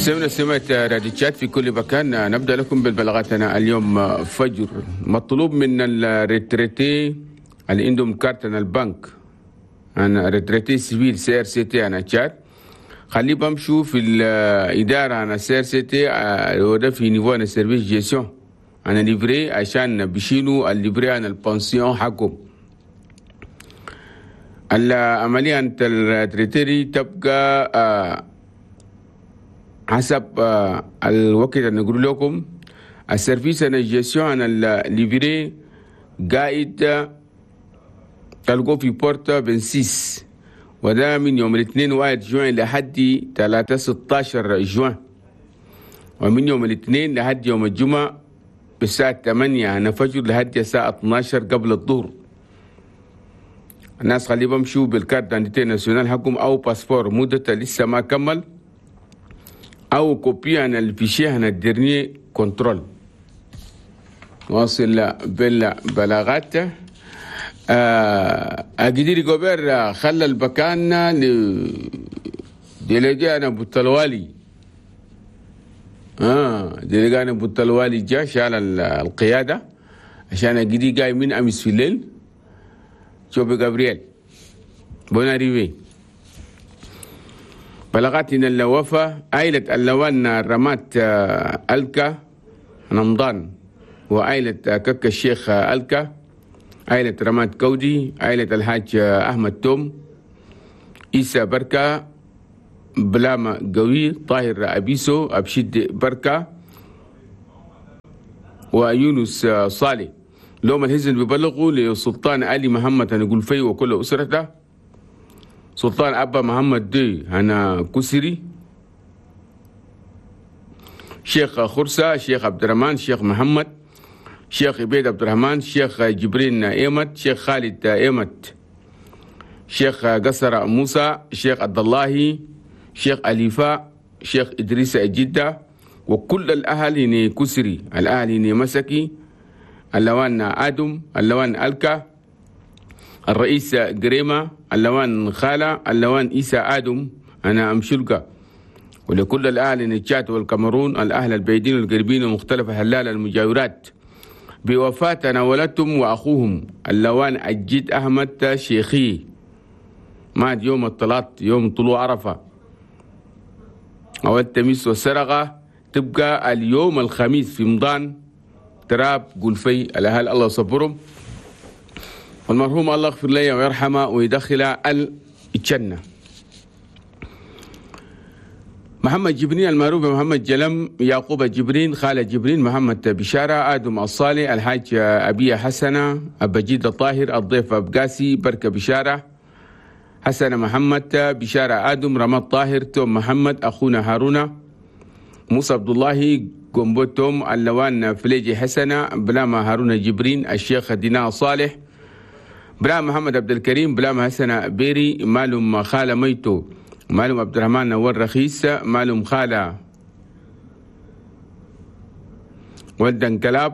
مستمعينا سمعت راديتشات في كل مكان. نبدأ لكم بالبلاغاتنا اليوم. فجر مطلوب من الريتريتي اللي عندهم كارتن البنك، أنا ريتريتي سيفيل سي ار سي تي أنا تشاد، خليه بمشوا في الإدارة أنا سي ار سي تي وده في نيفو أنا سيرفيس جيسيون أنا ليفري عشان بيشيلوا الليفري أنا البنسيون حقهم. العملية أنت الريتريتي تبقى حسب الوقت اللي نقول لكم. السيرفيس انا جيسيون انا الليفري قاعد تلقوا في بورتا بنسيس، وده من يوم الاثنين 1 جوان لحد 3 16 جوان، ومن يوم الاثنين لحد يوم الجمعة بالساعة 8 أنا فجر لحد الساعة 12 قبل الظهر. الناس خليه بمشوا بالكارت دانتيتي ناسيونال حقهم أو باسبور مدة لسه ما كمل، أو كوبي عن الفيشيه عن الدرني كنترول. واصل بالبلاغات. أقدر جوبر خلى البكان ديليجانا بوتلوالي. ديليجانا بوتلوالي جا شال القيادة عشان أقدر جاي من أمس في الليل. شوفي جابرييل بونا ريفي بلغتنا اللوفة عائلة اللوان رمات ألكا رمضان، وعائلة كك الشيخ ألكا، عائلة رمات كودي، عائلة الحاج أحمد توم، إيسا بركة، بلاما قوي، طاهر أبيسو، أبشد بركة، ويونس صالح. لهم الهزن ببلغوا لسلطان علي محمد نقول في وكل أسرته، سلطان أبا محمد دي أنا كسري، شيخ خرسة، شيخ عبد الرحمن، شيخ محمد، شيخ عبيد عبد الرحمن، شيخ جبرين إيمت، شيخ خالد إيمت، شيخ قصر موسى، شيخ عبد الله، شيخ أليفا، شيخ إدريس جدة، وكل الأهل هنا كسري، الأهل هنا مسكي، اللوان آدم، اللوان ألكا، الرئيس قريمة، اللوان خالة، اللوان إيسا آدم أنا أمشلقة، ولكل الأهل نجات والكاميرون، الأهل البعيدين والقريبين ومختلف الهلال المجاورات بوفاة أنا ولدتهم وأخوهم اللوان أجيد أحمد شيخي، مات يوم الطلاط يوم طلوع عرفة، أو التميس والسرقة تبقى اليوم الخميس في رمضان تراب قلفي الأهل الله صبرهم، والمرحوم الله يغفر له ويرحمه ويدخل الجنة. محمد جبرين المعروف بمحمد جلم، يعقوب جبرين، خالد جبرين، محمد بشارة، آدم الصالح، الحاج أبي حسنة، أبجيد الطاهر، الضيف أبقاسي، بركة بشارة، حسن محمد، بشارة آدم، رمض طاهر، توم محمد، أخونا هارون، موسى عبد الله، قنبوتهم، اللوان فليجي حسنة، بلاما هارون جبرين، الشيخ دينا صالح، بلا محمد عبد الكريم، بلا حسن بيري، مالهم خالة ميتو، مالهم عبد الرحمن نور رخيص، مالهم خالة ولد انقلاب،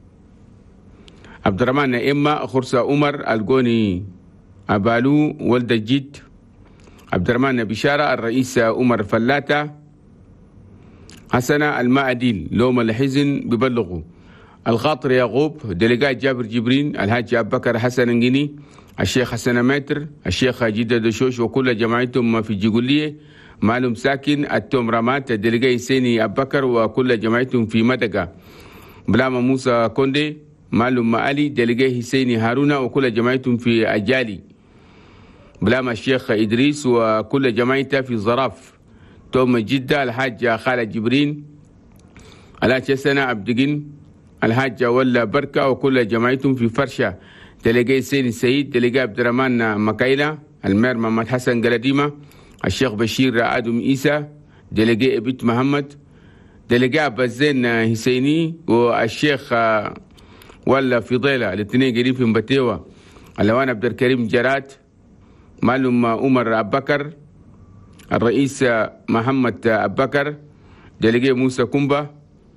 عبد الرحمن إما خرصة عمر القوني أبالو ولد الجد، عبد الرحمن بشارة، الرئيس عمر فلاتة، حسن المعديل، لوم الحزن ببلغوا، الخاطر يعقوب، ديليجات جابر جبرين، الحاج أبو بكر حسن انجني، الشيخ حسن ماتر، الشيخ جدة دشوش، وكل جماعتهم في الجيجولية، معلوم ساكن، التوم رامات، الديليجات سيني أبو بكر وكل جماعتهم في مدقة، بلاما موسى كوندي، معلوم علي، ديليجات حسيني هارون وكل جماعتهم في أجالي، بلاما الشيخ إدريس وكل جماعته في ظراف، توم جدة، الحاج خالد جبرين، الحاج حسن عبدقين، الحاج ولا بركة وكل جماعتهم في فرشة، دلقاء سيني السيد، دلقاء عبد الرحمن مكايلة، المير محمد حسن قلديمة، الشيخ بشير آدم إيسى، دلقاء بيت محمد، دلقاء بزين حسيني، والشيخ ولا فضيلة الاثنين قريب في مبتيوة، اللوان عبد الكريم جرات، معلوم عمر أبو بكر، الرئيس محمد أبو بكر، دلقاء موسى كومبا،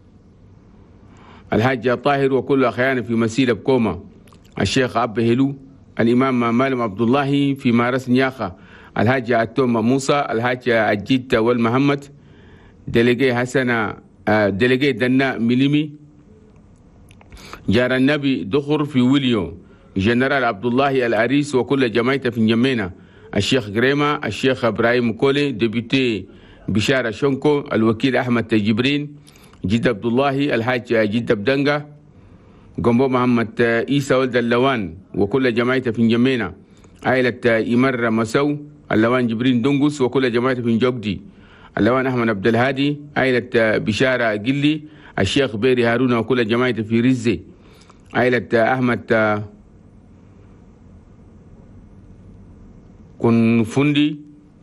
الحاج طاهر وكل أخيان في مسيرة بكوما، الشيخ أبو هلو، الإمام مالم عبد الله في مارس نياخة، الحاج التوم موسى، الحاج الجيد والمحمد، ديليجي حسن ديليجي دنا مليمي، جار النبي دخر في ويليو، جنرال عبد الله العريس وكل جماعته في نجمينا، الشيخ غريما، الشيخ ابراهيم كولي، ديبيوتي بشارة شونكو، الوكيل احمد تجبرين، جد عبد الله، الحاج جد بدنجا، قنبو محمد عيسى ولد اللوان وكل جماعته في نجمينا، عائلة إمر مسو، اللوان جبرين دنقس وكل جماعته في نجوكدي، اللوان أحمد عبد الهادي، عائلة بشارة قلي، الشيخ بيري هارون وكل جماعته في رزة، عائلة أحمد كنفندي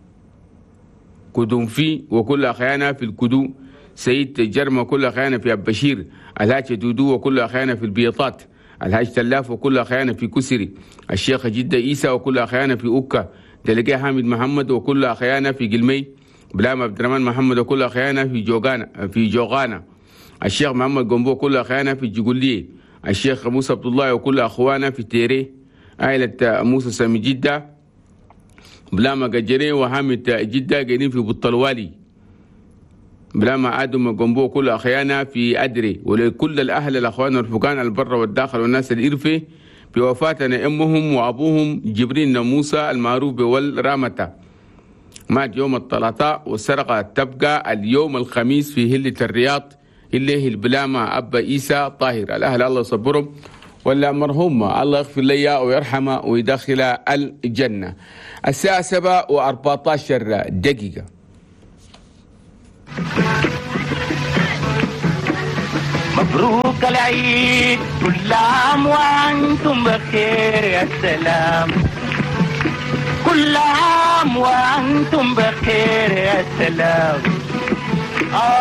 كدنفي وكل أخيانا في الكدو، سيد جرم وكل أخيانا في البشير، الهاج دودو وكل أخيانا في البيطات، الهاج تلاف وكل أخيانا في كسري، الشيخ جدة عيسى وكل أخيانا في أوكا، دلقي حامد محمد وكل أخيانا في قلمي، بلام عبد الرحمن محمد وكل أخيانا في جوغانا، الشيخ محمد قنبو وكل أخيانا في جيقولية، الشيخ موسى عبد الله وكل أخوانا في تيري، عائلة موسى سامي جدة، بلام قجري وحامد جدة قاعدين في بطلوالي، بلما آدم قنبو وكل أخيانا في أدري، ولكل الأهل الأخوان والفقان البر والداخل والناس الإرفة بوفاتنا أمهم وأبوهم جبرين موسى المعروف بالرامة، مات يوم الثلاثاء، والسرقة تبقى اليوم الخميس في هلة الرياض، اللي البلامة أبا إيسى طاهر، الأهل الله يصبرهم، ولا مرحوم الله يغفر لي ويرحمه ويدخل الجنة. الساعة 7:14 دقيقة. مبروك العيد، كل عام وأنتم بخير يا سلام، كل عام وأنتم بخير يا سلام.